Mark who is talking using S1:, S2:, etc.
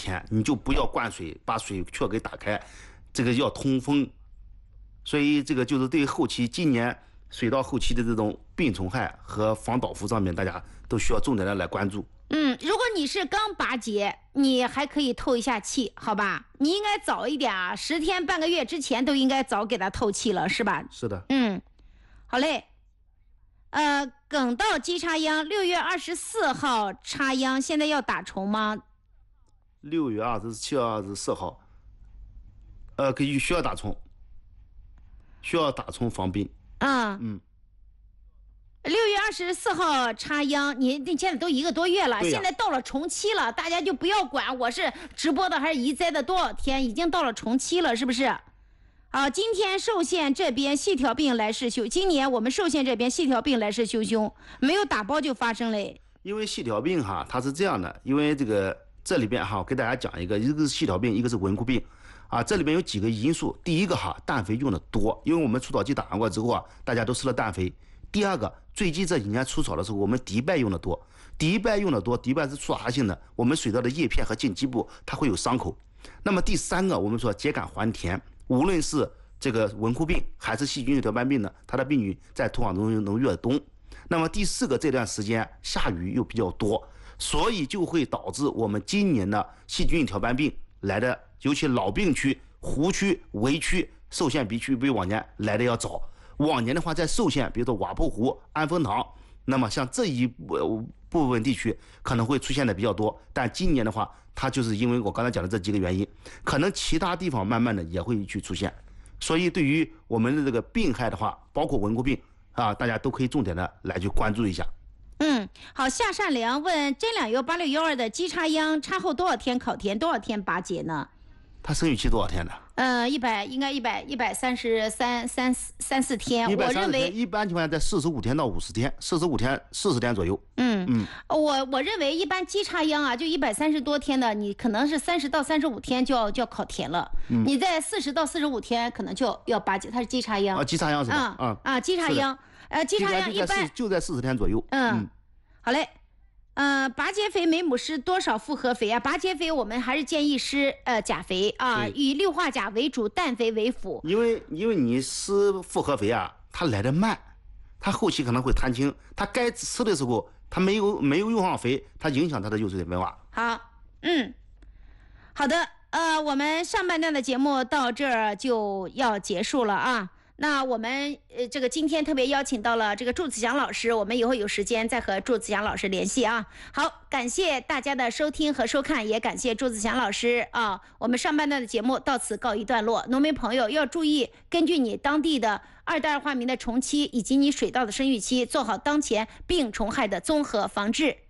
S1: 前你就不要灌水，把水渠给打开，这个要通风。所以这个就是对后期今年水稻后期的这种病虫害和防倒伏上面，大家都需要重点的来关注。
S2: 如果你是刚拔节，你还可以透一下气，好吧？你应该早一点啊，10天半个月之前都应该早给它透气了，是吧？
S1: 是的。
S2: 好嘞。粳稻机插秧，6月24号插秧，现在要打虫吗
S1: ？6月27号、24号，需要打虫，需要打虫防病。
S2: 6月24号插秧，你现在都1个多月了，现在到了虫期了，大家就不要管我是直播的还是移栽的多少天，已经到了虫期了，是不是？好，今天寿县这边细条病来势汹，今年我们寿县这边细条病来势汹汹，没有打包就发生了。
S1: 因为细条病它是这样的，因为这里边给大家讲一个是细条病，一个是蚊菇病这里边有几个因素。第一个氮肥用的多，因为我们除草剂打完过之后大家都吃了氮肥。第二个，最近这几年除草的时候，我们敌败用的多，敌败是促芽性的，我们水稻的叶片和茎基部它会有伤口。那么第三个，我们说秸秆还田，无论是这个蚊菇病还是细菌性条斑病呢，它的病菌在土壤中能越冬。那么第四个，这段时间下雨又比较多，所以就会导致我们今年的细菌性条斑病来的，尤其老病区、湖区、围区、寿县 B 区比往年来的要早。往年的话，在寿县，比如说瓦坡湖、安丰塘，那么像这一部分地区可能会出现的比较多，但今年的话，它就是因为我刚才讲的这几个原因，可能其他地方慢慢的也会去出现。所以对于我们的这个病害的话，包括蚊菇病大家都可以重点的来去关注一下。
S2: 好，夏善良问真两油8612的机插秧插后多少天烤田，多少天拔节呢？
S1: 它生育期多少天呢
S2: 应该133、4天。我认为
S1: 一般情况下在45天到50天，45天40天左右。
S2: 我认为一般机插秧就130多天的，你可能是30到35天就要烤田了。你在40到45天可能就要拔节，它是机插秧。
S1: 机插秧是吧？
S2: 机插秧，机插秧一般
S1: 就在40天左右。
S2: 好嘞。拔节肥每亩施多少复合肥拔节肥我们还是建议施钾肥以氯化钾为主，氮肥为辅。
S1: 因为你施复合肥它来得慢，它后期可能会摊青，它该吃的时候它没有用上肥，它影响它的幼水分化。
S2: 好，好的，我们上半段的节目到这儿就要结束了那我们这个今天特别邀请到了这个祝子祥老师，我们以后有时间再和祝子祥老师联系好，感谢大家的收听和收看，也感谢祝子祥老师我们上半段的节目到此告一段落。农民朋友要注意，根据你当地的2代2化名的虫期以及你水稻的生育期，做好当前病虫害的综合防治。